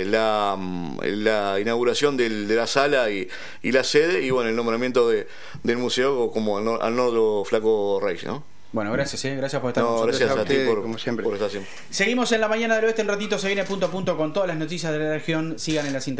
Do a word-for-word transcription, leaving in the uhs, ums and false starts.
la, la inauguración del, de la sala y, y la sede, y bueno, el nombramiento de, del museo como al, al Nordo Flaco Reyes, ¿no? Bueno, gracias, ¿eh? Gracias por estar no, con nosotros. Gracias a ti por, como siempre. por estar siempre. Seguimos en la mañana del oeste, en ratito se viene punto a punto con todas las noticias de la región. Sigan en la sintonía.